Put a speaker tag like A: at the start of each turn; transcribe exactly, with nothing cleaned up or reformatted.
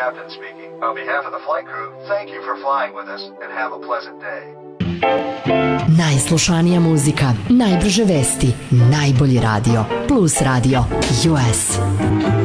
A: captain speaking. On behalf of the flight crew, thank you for flying with us and have a pleasant day.
B: Najslušanija muzika, najbrže vesti, najbolji radio, Plus Radio, U S.